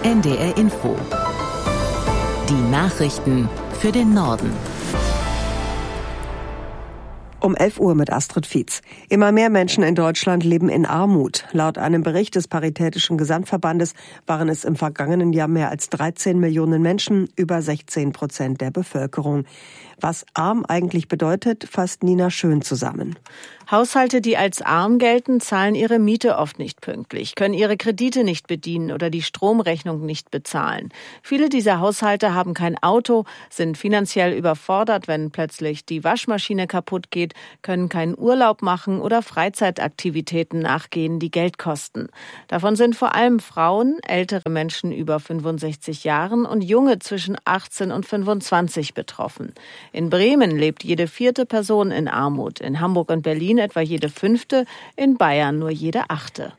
NDR Info. Die Nachrichten für den Norden. Um 11 Uhr mit Astrid Fietz. Immer mehr Menschen in Deutschland leben in Armut. Laut einem Bericht des Paritätischen Gesamtverbandes waren es im vergangenen Jahr mehr als 13 Millionen Menschen, über 16% der Bevölkerung. Was arm eigentlich bedeutet, fasst Nina Schön zusammen. Haushalte, die als arm gelten, zahlen ihre Miete oft nicht pünktlich, können ihre Kredite nicht bedienen oder die Stromrechnung nicht bezahlen. Viele dieser Haushalte haben kein Auto, sind finanziell überfordert, wenn plötzlich die Waschmaschine kaputt geht, können keinen Urlaub machen oder Freizeitaktivitäten nachgehen, die Geld kosten. Davon sind vor allem Frauen, ältere Menschen über 65 Jahren und Junge zwischen 18 und 25 betroffen. In Bremen lebt jede 4. Person in Armut, in Hamburg und Berlin etwa jede 5., in Bayern nur jede 8.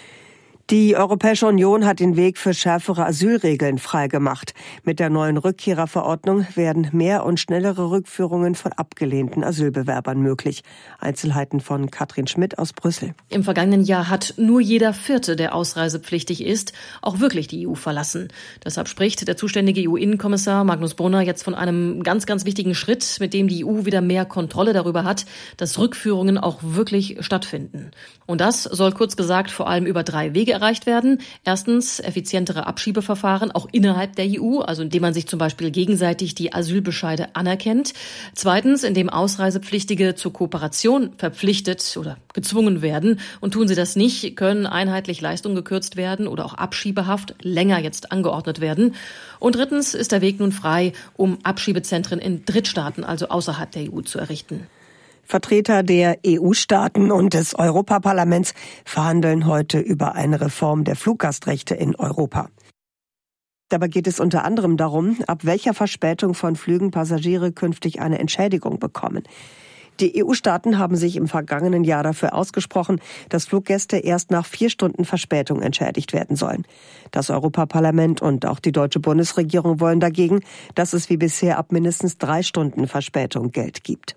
Die Europäische Union hat den Weg für schärfere Asylregeln freigemacht. Mit der neuen Rückkehrerverordnung werden mehr und schnellere Rückführungen von abgelehnten Asylbewerbern möglich. Einzelheiten von Katrin Schmidt aus Brüssel. Im vergangenen Jahr hat nur jeder 4., der ausreisepflichtig ist, auch wirklich die EU verlassen. Deshalb spricht der zuständige EU-Innenkommissar Magnus Brunner jetzt von einem ganz, ganz wichtigen Schritt, mit dem die EU wieder mehr Kontrolle darüber hat, dass Rückführungen auch wirklich stattfinden. Und das soll kurz gesagt vor allem über 3 Wege erreicht werden. Erstens effizientere Abschiebeverfahren, auch innerhalb der EU, also indem man sich zum Beispiel gegenseitig die Asylbescheide anerkennt. Zweitens, indem Ausreisepflichtige zur Kooperation verpflichtet oder gezwungen werden. Und tun sie das nicht, können einheitlich Leistungen gekürzt werden oder auch Abschiebehaft länger jetzt angeordnet werden. Und drittens ist der Weg nun frei, um Abschiebezentren in Drittstaaten, also außerhalb der EU, zu errichten. Vertreter der EU-Staaten und des Europaparlaments verhandeln heute über eine Reform der Fluggastrechte in Europa. Dabei geht es unter anderem darum, ab welcher Verspätung von Flügen Passagiere künftig eine Entschädigung bekommen. Die EU-Staaten haben sich im vergangenen Jahr dafür ausgesprochen, dass Fluggäste erst nach 4 Stunden Verspätung entschädigt werden sollen. Das Europaparlament und auch die deutsche Bundesregierung wollen dagegen, dass es wie bisher ab mindestens 3 Stunden Verspätung Geld gibt.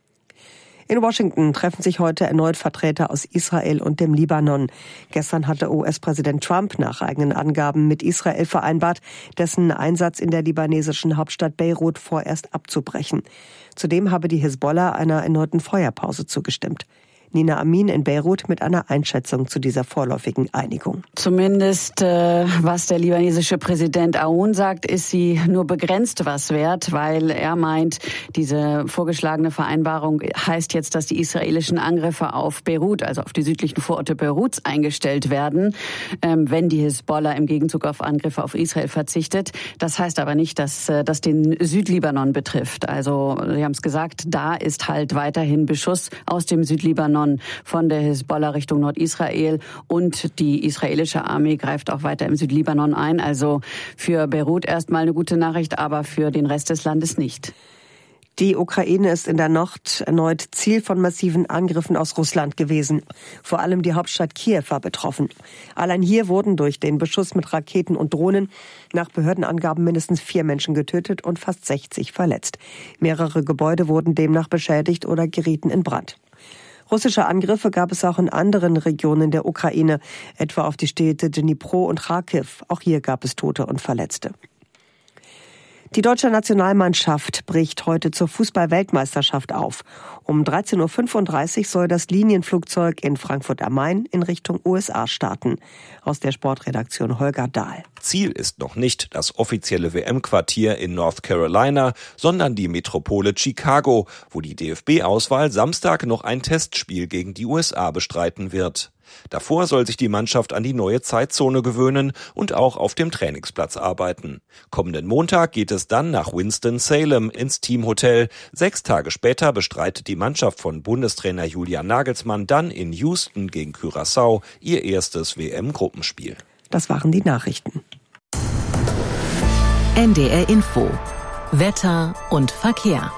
In Washington treffen sich heute erneut Vertreter aus Israel und dem Libanon. Gestern hatte US-Präsident Trump nach eigenen Angaben mit Israel vereinbart, dessen Einsatz in der libanesischen Hauptstadt Beirut vorerst abzubrechen. Zudem habe die Hisbollah einer erneuten Feuerpause zugestimmt. Nina Amin in Beirut mit einer Einschätzung zu dieser vorläufigen Einigung. Zumindest, was der libanesische Präsident Aoun sagt, ist sie nur begrenzt was wert, weil er meint, diese vorgeschlagene Vereinbarung heißt jetzt, dass die israelischen Angriffe auf Beirut, also auf die südlichen Vororte Beiruts, eingestellt werden, wenn die Hisbollah im Gegenzug auf Angriffe auf Israel verzichtet. Das heißt aber nicht, dass das den Südlibanon betrifft. Also, Sie haben es gesagt, da ist halt weiterhin Beschuss aus dem Südlibanon von der Hisbollah Richtung Nordisrael und die israelische Armee greift auch weiter im Südlibanon ein. Also für Beirut erstmal eine gute Nachricht, aber für den Rest des Landes nicht. Die Ukraine ist in der Nacht erneut Ziel von massiven Angriffen aus Russland gewesen. Vor allem die Hauptstadt Kiew war betroffen. Allein hier wurden durch den Beschuss mit Raketen und Drohnen nach Behördenangaben mindestens 4 Menschen getötet und fast 60 verletzt. Mehrere Gebäude wurden demnach beschädigt oder gerieten in Brand. Russische Angriffe gab es auch in anderen Regionen der Ukraine, etwa auf die Städte Dnipro und Kharkiv. Auch hier gab es Tote und Verletzte. Die deutsche Nationalmannschaft bricht heute zur Fußball-Weltmeisterschaft auf. Um 13.35 Uhr soll das Linienflugzeug in Frankfurt am Main in Richtung USA starten. Aus der Sportredaktion Holger Dahl. Ziel ist noch nicht das offizielle WM-Quartier in North Carolina, sondern die Metropole Chicago, wo die DFB-Auswahl Samstag noch ein Testspiel gegen die USA bestreiten wird. Davor soll sich die Mannschaft an die neue Zeitzone gewöhnen und auch auf dem Trainingsplatz arbeiten. Kommenden Montag geht es dann nach Winston-Salem ins Teamhotel. 6 Tage später bestreitet die Mannschaft von Bundestrainer Julian Nagelsmann dann in Houston gegen Curaçao ihr erstes WM-Gruppenspiel. Das waren die Nachrichten. NDR Info. Wetter und Verkehr.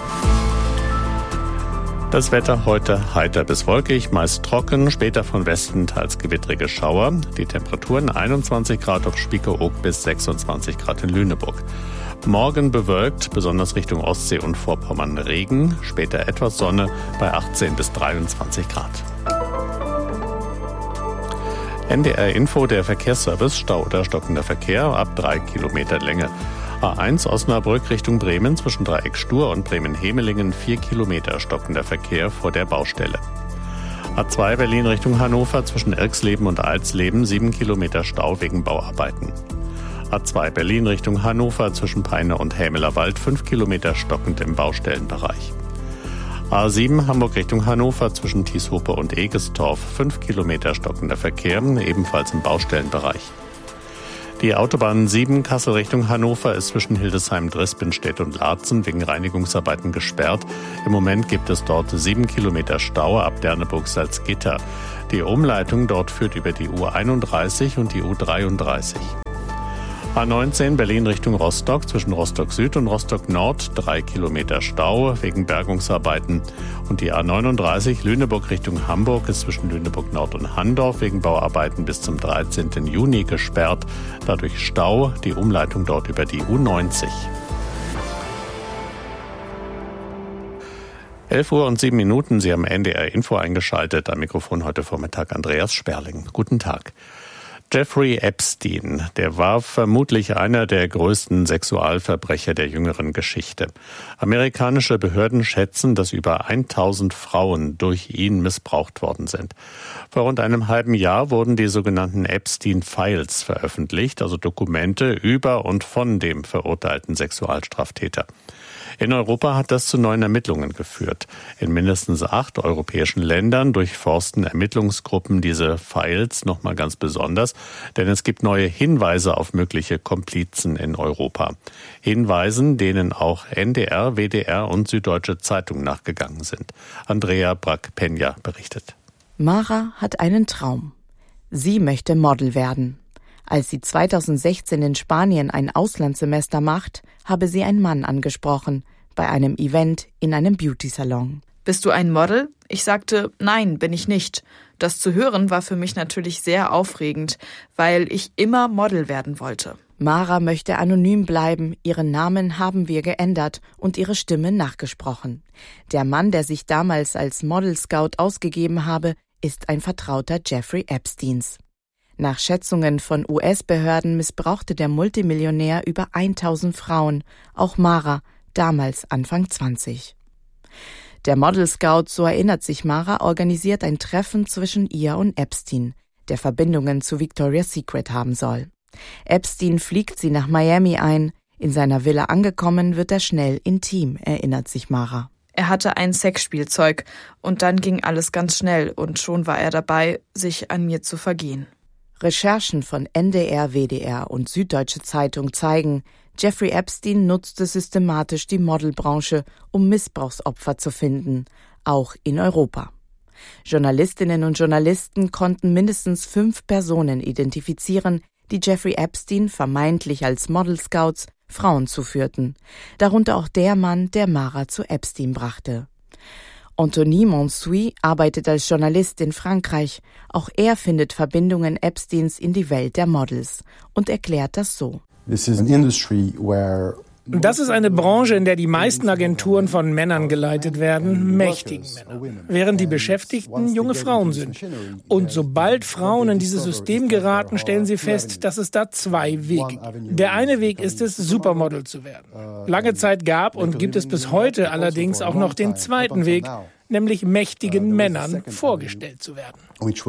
Das Wetter heute heiter bis wolkig, meist trocken, später von Westen teils gewittrige Schauer. Die Temperaturen 21 Grad auf Spiekeroog bis 26 Grad in Lüneburg. Morgen bewölkt, besonders Richtung Ostsee und Vorpommern Regen, später etwas Sonne bei 18 bis 23 Grad. NDR Info, der Verkehrsservice, Stau oder stockender Verkehr ab 3 Kilometer Länge. A1 Osnabrück Richtung Bremen zwischen Dreieck Stur und Bremen-Hemelingen 4 Kilometer stockender Verkehr vor der Baustelle. A2 Berlin Richtung Hannover zwischen Irxleben und Alsleben 7 Kilometer Stau wegen Bauarbeiten. A2 Berlin Richtung Hannover zwischen Peine und Hämelerwald 5 Kilometer stockend im Baustellenbereich. A7 Hamburg Richtung Hannover zwischen Tieshope und Egestorf 5 Kilometer stockender Verkehr, ebenfalls im Baustellenbereich. Die Autobahn 7 Kassel Richtung Hannover ist zwischen Hildesheim, Drispenstedt und Laatzen wegen Reinigungsarbeiten gesperrt. Im Moment gibt es dort 7 Kilometer Stau ab Derneburg-Salzgitter. Die Umleitung dort führt über die U31 und die U33. A19 Berlin Richtung Rostock zwischen Rostock Süd und Rostock Nord 3 Kilometer Stau wegen Bergungsarbeiten. Und die A39 Lüneburg Richtung Hamburg ist zwischen Lüneburg Nord und Handorf wegen Bauarbeiten bis zum 13. Juni gesperrt. Dadurch Stau, die Umleitung dort über die U90. 11:07 Uhr, Sie haben NDR Info eingeschaltet. Am Mikrofon heute Vormittag Andreas Sperling. Guten Tag. Jeffrey Epstein, der war vermutlich einer der größten Sexualverbrecher der jüngeren Geschichte. Amerikanische Behörden schätzen, dass über 1000 Frauen durch ihn missbraucht worden sind. Vor rund einem halben Jahr wurden die sogenannten Epstein-Files veröffentlicht, also Dokumente über und von dem verurteilten Sexualstraftäter. In Europa hat das zu neuen Ermittlungen geführt. In mindestens 8 europäischen Ländern durchforsten Ermittlungsgruppen diese Files nochmal ganz besonders, denn es gibt neue Hinweise auf mögliche Komplizen in Europa. Hinweisen, denen auch NDR, WDR und Süddeutsche Zeitung nachgegangen sind. Andrea Brack-Peña berichtet. Mara hat einen Traum. Sie möchte Model werden. Als sie 2016 in Spanien ein Auslandssemester macht, habe sie einen Mann angesprochen, bei einem Event in einem Beauty-Salon. Bist du ein Model? Ich sagte, nein, bin ich nicht. Das zu hören war für mich natürlich sehr aufregend, weil ich immer Model werden wollte. Mara möchte anonym bleiben, ihren Namen haben wir geändert und ihre Stimme nachgesprochen. Der Mann, der sich damals als Model-Scout ausgegeben habe, ist ein Vertrauter Jeffrey Epsteins. Nach Schätzungen von US-Behörden missbrauchte der Multimillionär über 1000 Frauen, auch Mara, damals Anfang 20. Der Model Scout, so erinnert sich Mara, organisiert ein Treffen zwischen ihr und Epstein, der Verbindungen zu Victoria's Secret haben soll. Epstein fliegt sie nach Miami ein. In seiner Villa angekommen, wird er schnell intim, erinnert sich Mara. Er hatte ein Sexspielzeug und dann ging alles ganz schnell und schon war er dabei, sich an mir zu vergehen. Recherchen von NDR, WDR und Süddeutsche Zeitung zeigen, Jeffrey Epstein nutzte systematisch die Modelbranche, um Missbrauchsopfer zu finden, auch in Europa. Journalistinnen und Journalisten konnten mindestens 5 Personen identifizieren, die Jeffrey Epstein vermeintlich als Model-Scouts Frauen zuführten, darunter auch der Mann, der Mara zu Epstein brachte. Anthony Monsuy arbeitet als Journalist in Frankreich. Auch er findet Verbindungen Epsteins in die Welt der Models und erklärt das so. Das ist eine Branche, in der die meisten Agenturen von Männern geleitet werden, mächtigen Männern, während die Beschäftigten junge Frauen sind. Und sobald Frauen in dieses System geraten, stellen sie fest, dass es da 2 Wege gibt. Der eine Weg ist es, Supermodel zu werden. Lange Zeit gab und gibt es bis heute allerdings auch noch den zweiten Weg, nämlich mächtigen Männern vorgestellt zu werden.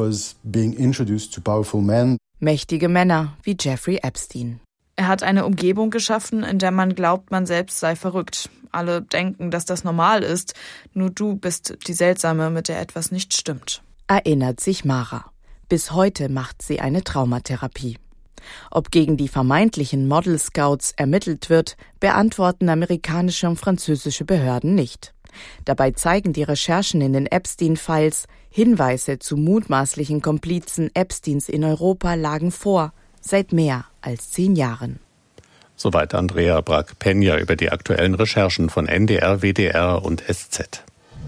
Mächtige Männer wie Jeffrey Epstein. Er hat eine Umgebung geschaffen, in der man glaubt, man selbst sei verrückt. Alle denken, dass das normal ist. Nur du bist die Seltsame, mit der etwas nicht stimmt. Erinnert sich Mara. Bis heute macht sie eine Traumatherapie. Ob gegen die vermeintlichen Model-Scouts ermittelt wird, beantworten amerikanische und französische Behörden nicht. Dabei zeigen die Recherchen in den Epstein-Files, Hinweise zu mutmaßlichen Komplizen Epsteins in Europa lagen vor, seit mehr als 10 Jahren. Soweit Andrea Brack-Peña über die aktuellen Recherchen von NDR, WDR und SZ.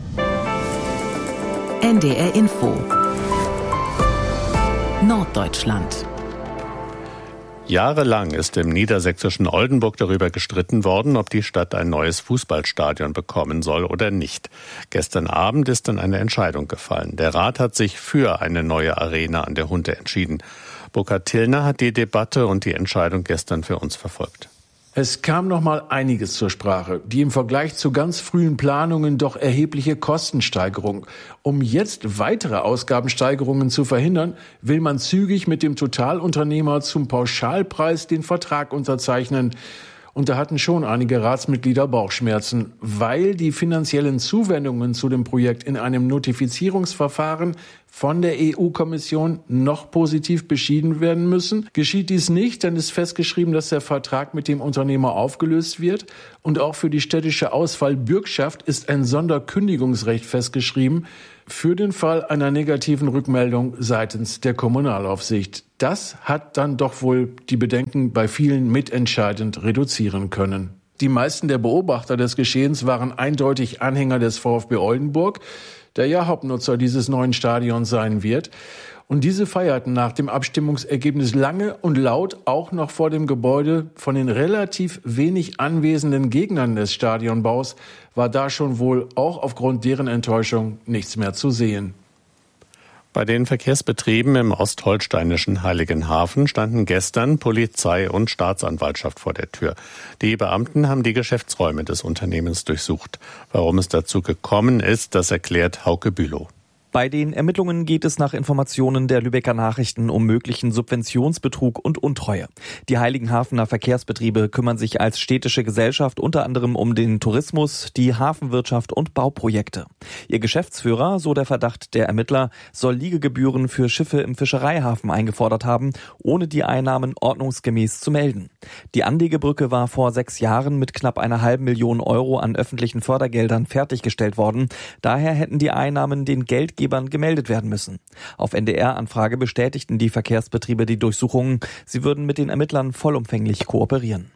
NDR Info Norddeutschland. Jahrelang ist im niedersächsischen Oldenburg darüber gestritten worden, ob die Stadt ein neues Fußballstadion bekommen soll oder nicht. Gestern Abend ist dann eine Entscheidung gefallen. Der Rat hat sich für eine neue Arena an der Hunte entschieden. Burkhard Tillner hat die Debatte und die Entscheidung gestern für uns verfolgt. Es kam noch mal einiges zur Sprache, die im Vergleich zu ganz frühen Planungen doch erhebliche Kostensteigerung. Um jetzt weitere Ausgabensteigerungen zu verhindern, will man zügig mit dem Totalunternehmer zum Pauschalpreis den Vertrag unterzeichnen. Und da hatten schon einige Ratsmitglieder Bauchschmerzen, weil die finanziellen Zuwendungen zu dem Projekt in einem Notifizierungsverfahren von der EU-Kommission noch positiv beschieden werden müssen. Geschieht dies nicht, dann ist festgeschrieben, dass der Vertrag mit dem Unternehmer aufgelöst wird. Und auch für die städtische Ausfallbürgschaft ist ein Sonderkündigungsrecht festgeschrieben für den Fall einer negativen Rückmeldung seitens der Kommunalaufsicht. Das hat dann doch wohl die Bedenken bei vielen mitentscheidend reduzieren können. Die meisten der Beobachter des Geschehens waren eindeutig Anhänger des VfB Oldenburg, der ja Hauptnutzer dieses neuen Stadions sein wird. Und diese feierten nach dem Abstimmungsergebnis lange und laut auch noch vor dem Gebäude. Von den relativ wenig anwesenden Gegnern des Stadionbaus war da schon wohl auch aufgrund deren Enttäuschung nichts mehr zu sehen. Bei den Verkehrsbetrieben im ostholsteinischen Heiligenhafen standen gestern Polizei und Staatsanwaltschaft vor der Tür. Die Beamten haben die Geschäftsräume des Unternehmens durchsucht. Warum es dazu gekommen ist, das erklärt Hauke Bülow. Bei den Ermittlungen geht es nach Informationen der Lübecker Nachrichten um möglichen Subventionsbetrug und Untreue. Die Heiligenhafener Verkehrsbetriebe kümmern sich als städtische Gesellschaft unter anderem um den Tourismus, die Hafenwirtschaft und Bauprojekte. Ihr Geschäftsführer, so der Verdacht der Ermittler, soll Liegegebühren für Schiffe im Fischereihafen eingefordert haben, ohne die Einnahmen ordnungsgemäß zu melden. Die Anlegebrücke war vor 6 Jahren mit knapp 500.000 Euro an öffentlichen Fördergeldern fertiggestellt worden. Daher hätten die Einnahmen den Geldgebern gemeldet werden müssen. Auf NDR-Anfrage bestätigten die Verkehrsbetriebe die Durchsuchungen. Sie würden mit den Ermittlern vollumfänglich kooperieren.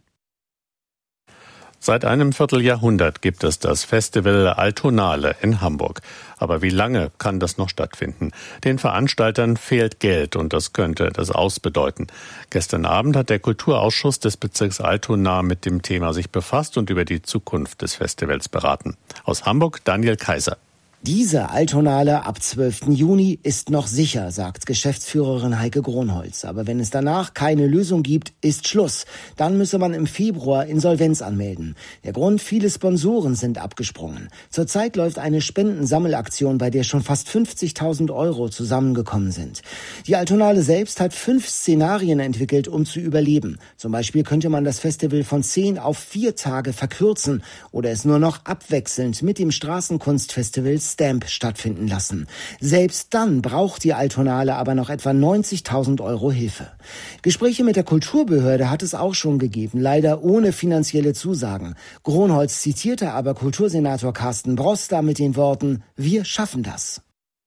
Seit einem Vierteljahrhundert gibt es das Festival Altonale in Hamburg. Aber wie lange kann das noch stattfinden? Den Veranstaltern fehlt Geld und das könnte das Aus bedeuten. Gestern Abend hat der Kulturausschuss des Bezirks Altona mit dem Thema sich befasst und über die Zukunft des Festivals beraten. Aus Hamburg Daniel Kaiser. Diese Altonale ab 12. Juni ist noch sicher, sagt Geschäftsführerin Heike Gronholz. Aber wenn es danach keine Lösung gibt, ist Schluss. Dann müsse man im Februar Insolvenz anmelden. Der Grund, viele Sponsoren sind abgesprungen. Zurzeit läuft eine Spendensammelaktion, bei der schon fast 50.000 Euro zusammengekommen sind. Die Altonale selbst hat 5 Szenarien entwickelt, um zu überleben. Zum Beispiel könnte man das Festival von 10 auf 4 Tage verkürzen oder es nur noch abwechselnd mit dem Straßenkunstfestival Stamp stattfinden lassen. Selbst dann braucht die Altonale aber noch etwa 90.000 Euro Hilfe. Gespräche mit der Kulturbehörde hat es auch schon gegeben, leider ohne finanzielle Zusagen. Gronholz zitierte aber Kultursenator Carsten Broster mit den Worten: Wir schaffen das.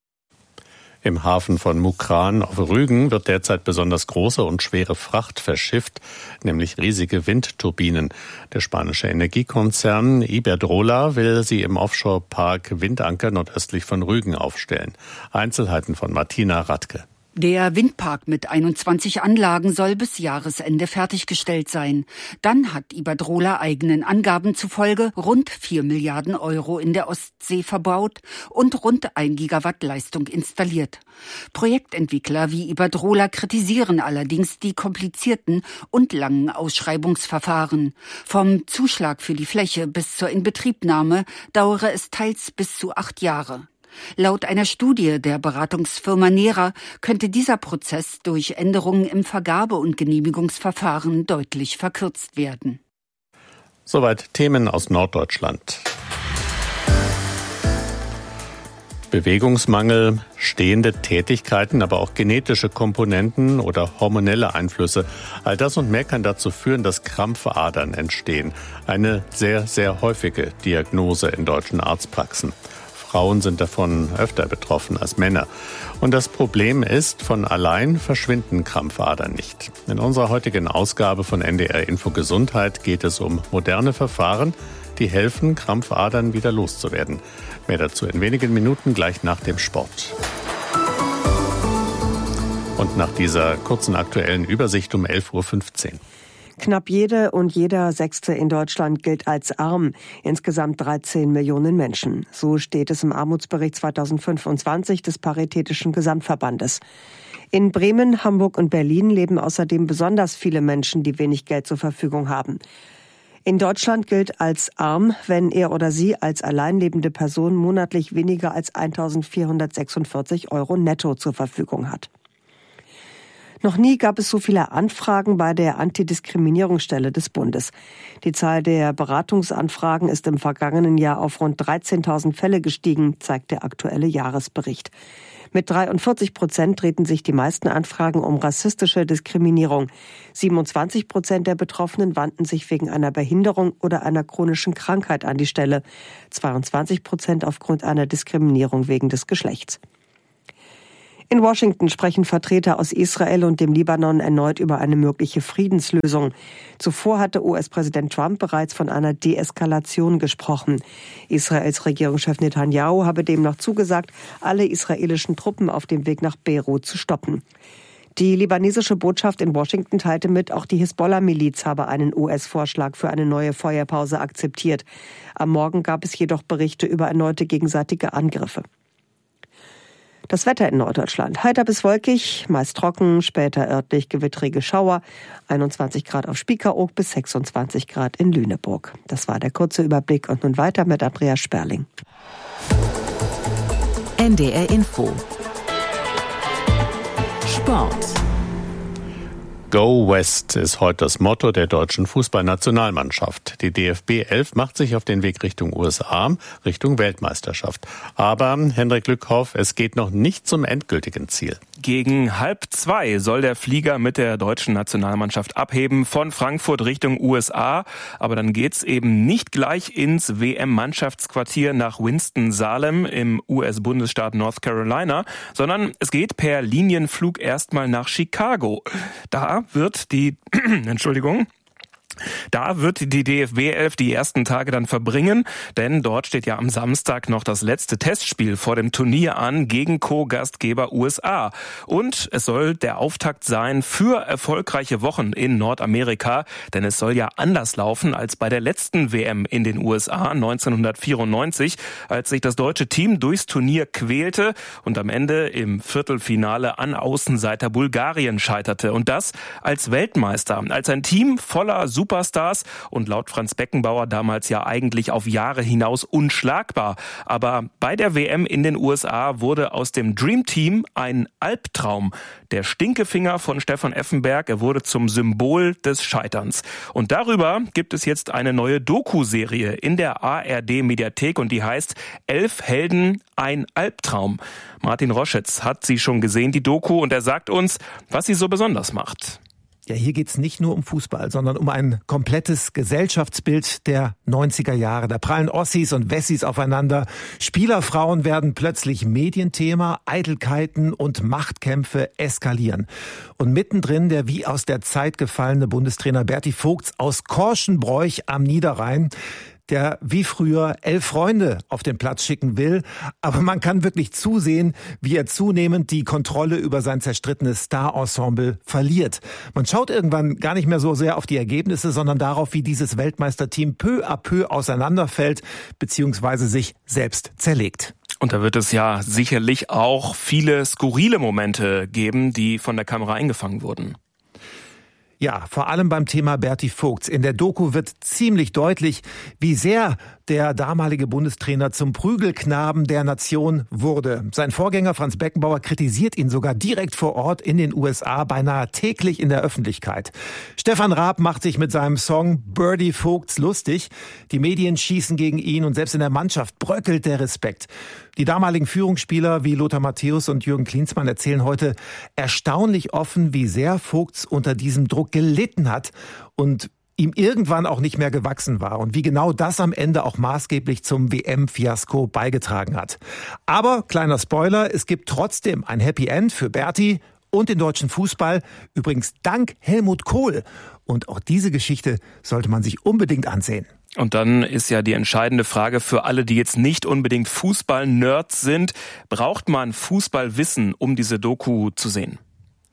Im Hafen von Mukran auf Rügen wird derzeit besonders große und schwere Fracht verschifft, nämlich riesige Windturbinen. Der spanische Energiekonzern Iberdrola will sie im Offshore-Park Windanker nordöstlich von Rügen aufstellen. Einzelheiten von Martina Radke. Der Windpark mit 21 Anlagen soll bis Jahresende fertiggestellt sein. Dann hat Iberdrola eigenen Angaben zufolge rund 4 Milliarden Euro in der Ostsee verbaut und rund 1 Gigawatt Leistung installiert. Projektentwickler wie Iberdrola kritisieren allerdings die komplizierten und langen Ausschreibungsverfahren. Vom Zuschlag für die Fläche bis zur Inbetriebnahme dauere es teils bis zu 8 Jahre. Laut einer Studie der Beratungsfirma Nera könnte dieser Prozess durch Änderungen im Vergabe- und Genehmigungsverfahren deutlich verkürzt werden. Soweit Themen aus Norddeutschland. Bewegungsmangel, stehende Tätigkeiten, aber auch genetische Komponenten oder hormonelle Einflüsse. All das und mehr kann dazu führen, dass Krampfadern entstehen. Eine sehr, sehr häufige Diagnose in deutschen Arztpraxen. Frauen sind davon öfter betroffen als Männer. Und das Problem ist, von allein verschwinden Krampfadern nicht. In unserer heutigen Ausgabe von NDR Info Gesundheit geht es um moderne Verfahren, die helfen, Krampfadern wieder loszuwerden. Mehr dazu in wenigen Minuten, gleich nach dem Sport. Und nach dieser kurzen aktuellen Übersicht um 11.15 Uhr. Knapp jede und jeder Sechste in Deutschland gilt als arm. Insgesamt 13 Millionen Menschen. So steht es im Armutsbericht 2025 des Paritätischen Gesamtverbandes. In Bremen, Hamburg und Berlin leben außerdem besonders viele Menschen, die wenig Geld zur Verfügung haben. In Deutschland gilt als arm, wenn er oder sie als alleinlebende Person monatlich weniger als 1.446 € netto zur Verfügung hat. Noch nie gab es so viele Anfragen bei der Antidiskriminierungsstelle des Bundes. Die Zahl der Beratungsanfragen ist im vergangenen Jahr auf rund 13.000 Fälle gestiegen, zeigt der aktuelle Jahresbericht. Mit 43% drehten sich die meisten Anfragen um rassistische Diskriminierung. 27% der Betroffenen wandten sich wegen einer Behinderung oder einer chronischen Krankheit an die Stelle. 22% aufgrund einer Diskriminierung wegen des Geschlechts. In Washington sprechen Vertreter aus Israel und dem Libanon erneut über eine mögliche Friedenslösung. Zuvor hatte US-Präsident Trump bereits von einer Deeskalation gesprochen. Israels Regierungschef Netanyahu habe demnach zugesagt, alle israelischen Truppen auf dem Weg nach Beirut zu stoppen. Die libanesische Botschaft in Washington teilte mit, auch die Hisbollah-Miliz habe einen US-Vorschlag für eine neue Feuerpause akzeptiert. Am Morgen gab es jedoch Berichte über erneute gegenseitige Angriffe. Das Wetter in Norddeutschland. Heiter bis wolkig, meist trocken, später örtlich gewittrige Schauer. 21 Grad auf Spiekeroog bis 26 Grad in Lüneburg. Das war der kurze Überblick und nun weiter mit Andreas Sperling. NDR Info. Sport. Go West ist heute das Motto der deutschen Fußballnationalmannschaft. Die DFB 11 macht sich auf den Weg Richtung USA, Richtung Weltmeisterschaft. Aber, Hendrik Lückhoff, es geht noch nicht zum endgültigen Ziel. Gegen 1:30 soll der Flieger mit der deutschen Nationalmannschaft abheben von Frankfurt Richtung USA. Aber dann geht's eben nicht gleich ins WM-Mannschaftsquartier nach Winston-Salem im US-Bundesstaat North Carolina, sondern es geht per Linienflug erstmal nach Chicago. Da wird die DFB 11 die ersten Tage dann verbringen, denn dort steht ja am Samstag noch das letzte Testspiel vor dem Turnier an gegen Co-Gastgeber USA. Und es soll der Auftakt sein für erfolgreiche Wochen in Nordamerika, denn es soll ja anders laufen als bei der letzten WM in den USA 1994, als sich das deutsche Team durchs Turnier quälte und am Ende im Viertelfinale an Außenseiter Bulgarien scheiterte. Und das als Weltmeister, als ein Team voller Superstars und laut Franz Beckenbauer damals ja eigentlich auf Jahre hinaus unschlagbar. Aber bei der WM in den USA wurde aus dem Dream Team ein Albtraum. Der Stinkefinger von Stefan Effenberg, er wurde zum Symbol des Scheiterns. Und darüber gibt es jetzt eine neue Doku-Serie in der ARD-Mediathek und die heißt 11 Helden, ein Albtraum. Martin Roschitz hat sie schon gesehen, die Doku, und er sagt uns, was sie so besonders macht. Ja, hier geht's nicht nur um Fußball, sondern um ein komplettes Gesellschaftsbild der 90er Jahre. Da prallen Ossis und Wessis aufeinander. Spielerfrauen werden plötzlich Medienthema, Eitelkeiten und Machtkämpfe eskalieren. Und mittendrin der wie aus der Zeit gefallene Bundestrainer Berti Vogts aus Korschenbroich am Niederrhein, der wie früher 11 Freunde auf den Platz schicken will. Aber man kann wirklich zusehen, wie er zunehmend die Kontrolle über sein zerstrittenes Star-Ensemble verliert. Man schaut irgendwann gar nicht mehr so sehr auf die Ergebnisse, sondern darauf, wie dieses Weltmeisterteam peu à peu auseinanderfällt bzw. sich selbst zerlegt. Und da wird es ja sicherlich auch viele skurrile Momente geben, die von der Kamera eingefangen wurden. Ja, vor allem beim Thema Berti Vogts. In der Doku wird ziemlich deutlich, wie sehr der damalige Bundestrainer zum Prügelknaben der Nation wurde. Sein Vorgänger Franz Beckenbauer kritisiert ihn sogar direkt vor Ort in den USA, beinahe täglich in der Öffentlichkeit. Stefan Raab macht sich mit seinem Song Berti Vogts lustig. Die Medien schießen gegen ihn und selbst in der Mannschaft bröckelt der Respekt. Die damaligen Führungsspieler wie Lothar Matthäus und Jürgen Klinsmann erzählen heute erstaunlich offen, wie sehr Vogts unter diesem Druck gelitten hat und ihm irgendwann auch nicht mehr gewachsen war und wie genau das am Ende auch maßgeblich zum WM-Fiasko beigetragen hat. Aber, kleiner Spoiler, es gibt trotzdem ein Happy End für Berti und den deutschen Fußball, übrigens dank Helmut Kohl. Und auch diese Geschichte sollte man sich unbedingt ansehen. Und dann ist ja die entscheidende Frage für alle, die jetzt nicht unbedingt Fußball-Nerds sind: Braucht man Fußballwissen, um diese Doku zu sehen?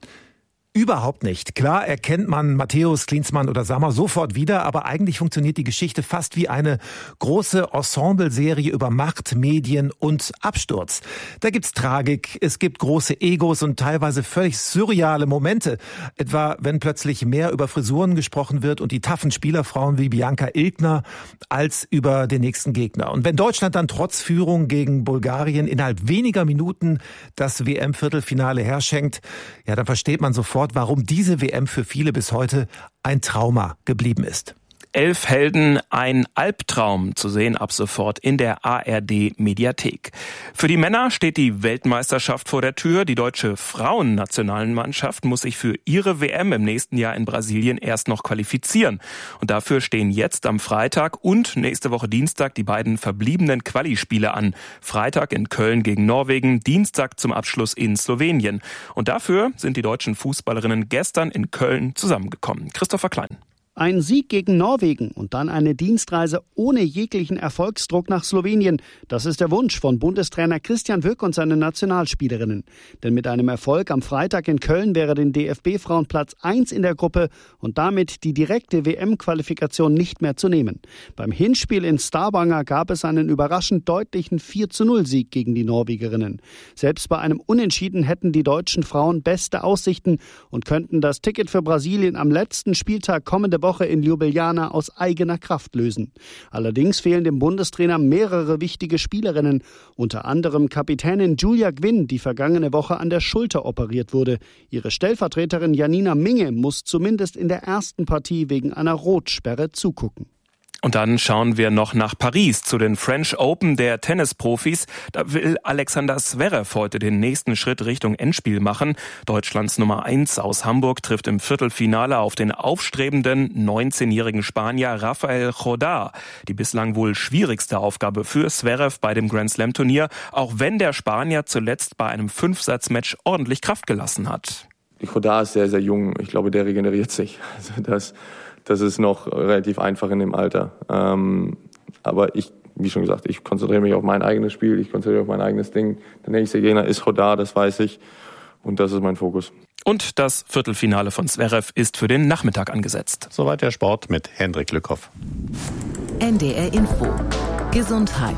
Überhaupt nicht. Klar erkennt man Matthäus, Klinsmann oder Sammer sofort wieder, aber eigentlich funktioniert die Geschichte fast wie eine große Ensembleserie über Macht, Medien und Absturz. Da gibt's Tragik, es gibt große Egos und teilweise völlig surreale Momente. Etwa, wenn plötzlich mehr über Frisuren gesprochen wird und die taffen Spielerfrauen wie Bianca Ilkner als über den nächsten Gegner. Und wenn Deutschland dann trotz Führung gegen Bulgarien innerhalb weniger Minuten das WM-Viertelfinale herschenkt, ja, dann versteht man sofort, warum diese WM für viele bis heute ein Trauma geblieben ist. 11 Helden, ein Albtraum, zu sehen ab sofort in der ARD-Mediathek. Für die Männer steht die Weltmeisterschaft vor der Tür. Die deutsche Frauennationalmannschaft muss sich für ihre WM im nächsten Jahr in Brasilien erst noch qualifizieren. Und dafür stehen jetzt am Freitag und nächste Woche Dienstag die beiden verbliebenen Quali-Spiele an. Freitag in Köln gegen Norwegen, Dienstag zum Abschluss in Slowenien. Und dafür sind die deutschen Fußballerinnen gestern in Köln zusammengekommen. Christopher Klein. Ein Sieg gegen Norwegen und dann eine Dienstreise ohne jeglichen Erfolgsdruck nach Slowenien. Das ist der Wunsch von Bundestrainer Christian Wück und seinen Nationalspielerinnen. Denn mit einem Erfolg am Freitag in Köln wäre den DFB-Frauen Platz 1 in der Gruppe und damit die direkte WM-Qualifikation nicht mehr zu nehmen. Beim Hinspiel in Stavanger gab es einen überraschend deutlichen 4:0-Sieg gegen die Norwegerinnen. Selbst bei einem Unentschieden hätten die deutschen Frauen beste Aussichten und könnten das Ticket für Brasilien am letzten Spieltag kommende Woche in Ljubljana aus eigener Kraft lösen. Allerdings fehlen dem Bundestrainer mehrere wichtige Spielerinnen, unter anderem Kapitänin Julia Gwynn, die vergangene Woche an der Schulter operiert wurde. Ihre Stellvertreterin Janina Minge muss zumindest in der ersten Partie wegen einer Rotsperre zugucken. Und dann schauen wir noch nach Paris zu den French Open der Tennisprofis. Da will Alexander Zverev heute den nächsten Schritt Richtung Endspiel machen. Deutschlands Nummer 1 aus Hamburg trifft im Viertelfinale auf den aufstrebenden 19-jährigen Spanier Rafael Jodar. Die bislang wohl schwierigste Aufgabe für Zverev bei dem Grand-Slam-Turnier, auch wenn der Spanier zuletzt bei einem 5-Satz-Match ordentlich Kraft gelassen hat. Jodar ist sehr, sehr jung. Ich glaube, der regeneriert sich. Also das ist noch relativ einfach in dem Alter. Aber wie schon gesagt, ich konzentriere mich auf mein eigenes Spiel, ich konzentriere mich auf mein eigenes Ding. Der nächste Gegner ist Jodar, das weiß ich. Und das ist mein Fokus. Und das Viertelfinale von Zverev ist für den Nachmittag angesetzt. Soweit der Sport mit Hendrik Lückhoff. NDR Info. Gesundheit.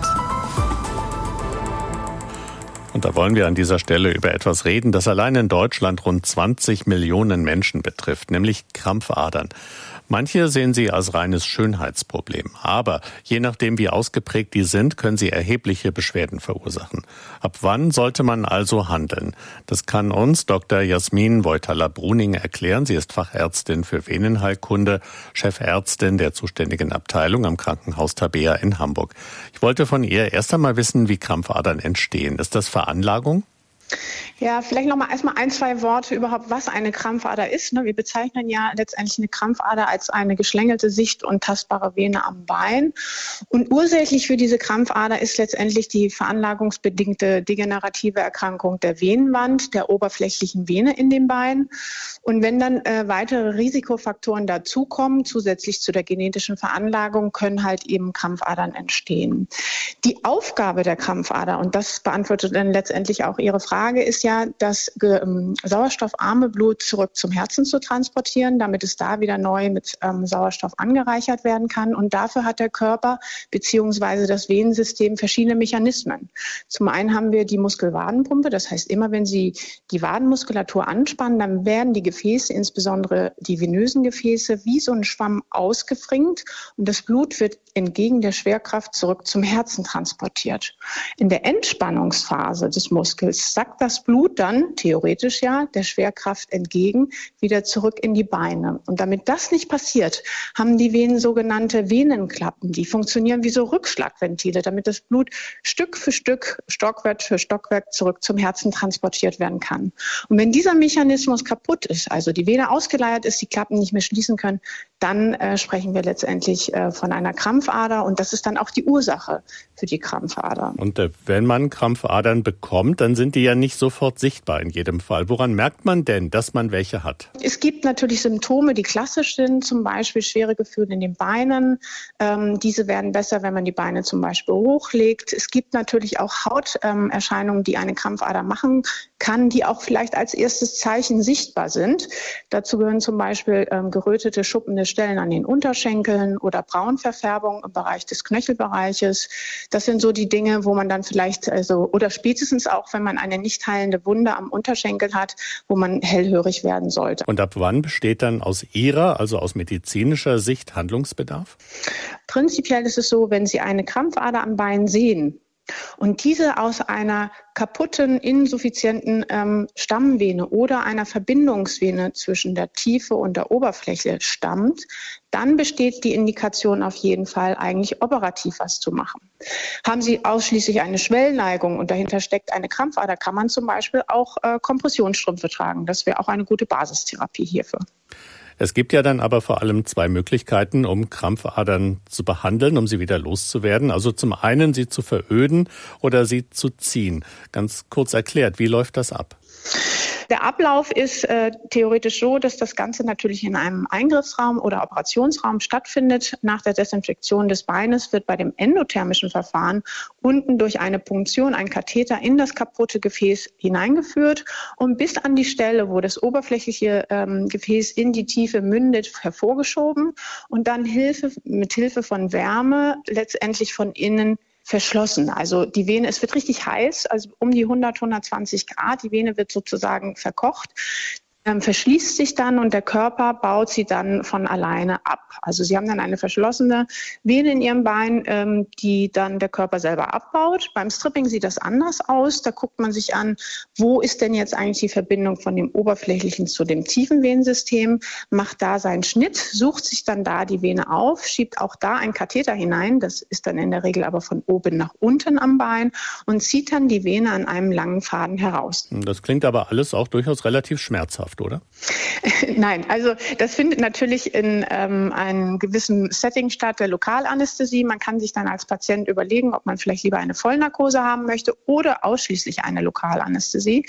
Und da wollen wir an dieser Stelle über etwas reden, das allein in Deutschland rund 20 Millionen Menschen betrifft, nämlich Krampfadern. Manche sehen sie als reines Schönheitsproblem. Aber je nachdem, wie ausgeprägt die sind, können sie erhebliche Beschwerden verursachen. Ab wann sollte man also handeln? Das kann uns Dr. Jasmin Voitala-Bruning erklären. Sie ist Fachärztin für Venenheilkunde, Chefärztin der zuständigen Abteilung am Krankenhaus Tabea in Hamburg. Ich wollte von ihr erst einmal wissen, wie Krampfadern entstehen. Ist das Veranlagung? Ja, vielleicht noch mal erstmal 1-2 Worte überhaupt, was eine Krampfader ist. Wir bezeichnen ja letztendlich eine Krampfader als eine geschlängelte, sicht- und tastbare Vene am Bein. Und ursächlich für diese Krampfader ist letztendlich die veranlagungsbedingte degenerative Erkrankung der Venenwand, der oberflächlichen Vene in den Beinen. Und wenn dann weitere Risikofaktoren dazukommen, zusätzlich zu der genetischen Veranlagung, können halt eben Krampfadern entstehen. Die Aufgabe der Krampfader, und das beantwortet dann letztendlich auch Ihre Frage, ist ja, das sauerstoffarme Blut zurück zum Herzen zu transportieren, damit es da wieder neu mit Sauerstoff angereichert werden kann. Und dafür hat der Körper bzw. das Venensystem verschiedene Mechanismen. Zum einen haben wir die Muskelwadenpumpe, das heißt, immer wenn Sie die Wadenmuskulatur anspannen, dann werden die Gefäße, insbesondere die venösen Gefäße, wie so ein Schwamm ausgefringt und das Blut wird entgegen der Schwerkraft zurück zum Herzen transportiert. In der Entspannungsphase des Muskels sackt das Blut dann, theoretisch ja, der Schwerkraft entgegen, wieder zurück in die Beine. Und damit das nicht passiert, haben die Venen sogenannte Venenklappen. Die funktionieren wie so Rückschlagventile, damit das Blut Stück für Stück, Stockwerk für Stockwerk zurück zum Herzen transportiert werden kann. Und wenn dieser Mechanismus kaputt ist, also die Vene ausgeleiert ist, die Klappen nicht mehr schließen können, dann sprechen wir letztendlich von einer Krampfader und das ist dann auch die Ursache für die Krampfader. Und wenn man Krampfadern bekommt, dann sind die ja ja nicht sofort sichtbar in jedem Fall. Woran merkt man denn, dass man welche hat? Es gibt natürlich Symptome, die klassisch sind, zum Beispiel schwere Gefühle in den Beinen. Diese werden besser, wenn man die Beine zum Beispiel hochlegt. Es gibt natürlich auch Hauterscheinungen, die eine Krampfader machen kann, die auch vielleicht als erstes Zeichen sichtbar sind. Dazu gehören zum Beispiel gerötete, schuppende Stellen an den Unterschenkeln oder Braunverfärbung im Bereich des Knöchelbereiches. Das sind so die Dinge, wo man dann vielleicht, oder spätestens auch, wenn man eine nicht heilende Wunde am Unterschenkel hat, wo man hellhörig werden sollte. Und ab wann besteht dann aus Ihrer, also aus medizinischer Sicht, Handlungsbedarf? Prinzipiell ist es so, wenn Sie eine Krampfader am Bein sehen, und diese aus einer kaputten, insuffizienten Stammvene oder einer Verbindungsvene zwischen der Tiefe und der Oberfläche stammt, dann besteht die Indikation auf jeden Fall, eigentlich operativ was zu machen. Haben Sie ausschließlich eine Schwellneigung und dahinter steckt eine Krampfader, kann man zum Beispiel auch Kompressionsstrümpfe tragen. Das wäre auch eine gute Basistherapie hierfür. Es gibt ja dann aber vor allem zwei Möglichkeiten, um Krampfadern zu behandeln, um sie wieder loszuwerden. Also zum einen sie zu veröden oder sie zu ziehen. Ganz kurz erklärt, wie läuft das ab? Der Ablauf ist theoretisch so, dass das Ganze natürlich in einem Eingriffsraum oder Operationsraum stattfindet. Nach der Desinfektion des Beines wird bei dem endothermischen Verfahren unten durch eine Punktion ein Katheter in das kaputte Gefäß hineingeführt und bis an die Stelle, wo das oberflächliche Gefäß in die Tiefe mündet, hervorgeschoben und dann mit Hilfe von Wärme letztendlich von innen verschlossen. Also die Vene, es wird richtig heiß, also um die 100, 120 Grad. Die Vene wird sozusagen verkocht, verschließt sich dann und der Körper baut sie dann von alleine ab. Also Sie haben dann eine verschlossene Vene in Ihrem Bein, die dann der Körper selber abbaut. Beim Stripping sieht das anders aus. Da guckt man sich an, wo ist denn jetzt eigentlich die Verbindung von dem oberflächlichen zu dem tiefen Venensystem, macht da seinen Schnitt, sucht sich dann da die Vene auf, schiebt auch da einen Katheter hinein, das ist dann in der Regel aber von oben nach unten am Bein und zieht dann die Vene an einem langen Faden heraus. Das klingt aber alles auch durchaus relativ schmerzhaft, oder? Nein, also das findet natürlich in einem gewissen Setting statt, der Lokalanästhesie. Man kann sich dann als Patient überlegen, ob man vielleicht lieber eine Vollnarkose haben möchte oder ausschließlich eine Lokalanästhesie.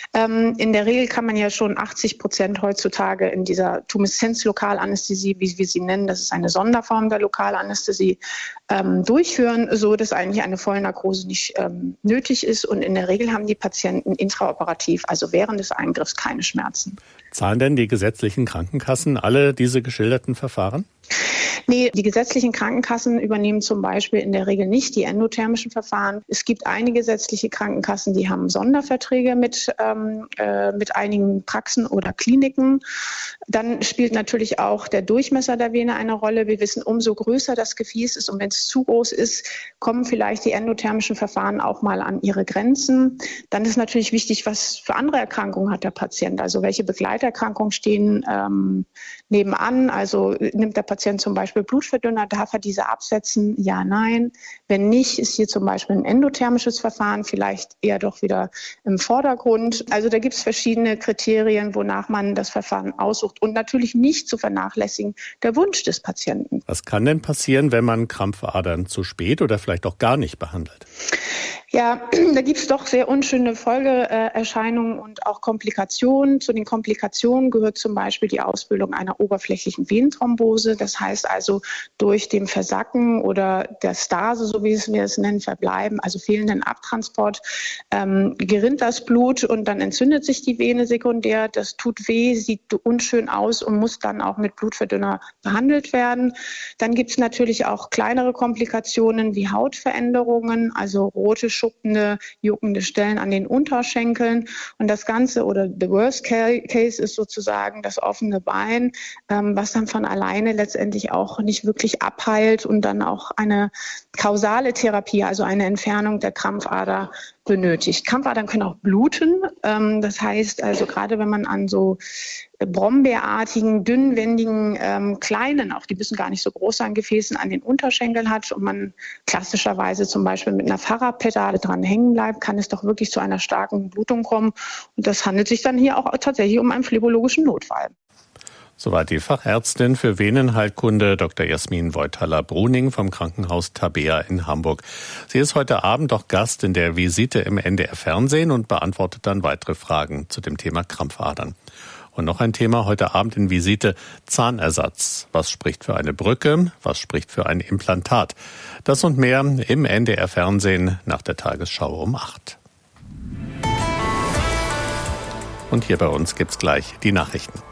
In der Regel kann man ja schon 80% heutzutage in dieser Tumeszenz-Lokalanästhesie, wie wir sie nennen, das ist eine Sonderform der Lokalanästhesie, durchführen, so dass eigentlich eine Vollnarkose nicht nötig ist. Und in der Regel haben die Patienten intraoperativ, also während des Eingriffs, keine Schmerzen. Zahlen denn die gesetzlichen Krankenkassen alle diese geschilderten Verfahren? Nee, die gesetzlichen Krankenkassen übernehmen zum Beispiel in der Regel nicht die endothermischen Verfahren. Es gibt einige gesetzliche Krankenkassen, die haben Sonderverträge mit einigen Praxen oder Kliniken. Dann spielt natürlich auch der Durchmesser der Vene eine Rolle. Wir wissen, umso größer das Gefäß ist und wenn es zu groß ist, kommen vielleicht die endothermischen Verfahren auch mal an ihre Grenzen. Dann ist natürlich wichtig, was für andere Erkrankungen hat der Patient. Also welche Begleiterkrankungen stehen nebenan. Also nimmt der Patient zum Beispiel Blutverdünner, darf er diese absetzen? Ja, nein. Wenn nicht, ist hier zum Beispiel ein endothermisches Verfahren vielleicht eher doch wieder im Vordergrund. Also da gibt es verschiedene Kriterien, wonach man das Verfahren aussucht und natürlich nicht zu vernachlässigen der Wunsch des Patienten. Was kann denn passieren, wenn man Krampfadern zu spät oder vielleicht auch gar nicht behandelt? Ja, da gibt es doch sehr unschöne Folgeerscheinungen und auch Komplikationen. Zu den Komplikationen gehört zum Beispiel die Ausbildung einer oberflächlichen Venenthrombose. Das heißt also durch dem Versacken oder der Stase, so wie wir es nennen, Verbleiben, also fehlenden Abtransport, gerinnt das Blut und dann entzündet sich die Vene sekundär. Das tut weh, sieht unschön aus und muss dann auch mit Blutverdünner behandelt werden. Dann gibt es natürlich auch kleinere Komplikationen wie Hautveränderungen, also rote, schuppende, juckende Stellen an den Unterschenkeln. Und das Ganze oder the worst case ist sozusagen das offene Bein, was dann von alleine letztendlich auch nicht wirklich abheilt und dann auch eine kausale Therapie, also eine Entfernung der Krampfader benötigt. Krampfadern können auch bluten. Das heißt also gerade wenn man an so brombeerartigen, dünnwendigen, kleinen, auch die müssen gar nicht so groß sein, Gefäßen an den Unterschenkeln hat und man klassischerweise zum Beispiel mit einer Fahrradpedale dran hängen bleibt, kann es doch wirklich zu einer starken Blutung kommen. Und das handelt sich dann hier auch tatsächlich um einen phlebologischen Notfall. Soweit die Fachärztin für Venenheilkunde Dr. Jasmin Voithaler-Bruning vom Krankenhaus Tabea in Hamburg. Sie ist heute Abend auch Gast in der Visite im NDR Fernsehen und beantwortet dann weitere Fragen zu dem Thema Krampfadern. Und noch ein Thema heute Abend in Visite: Zahnersatz. Was spricht für eine Brücke? Was spricht für ein Implantat? Das und mehr im NDR Fernsehen nach der Tagesschau um 8. Und hier bei uns gibt's gleich die Nachrichten.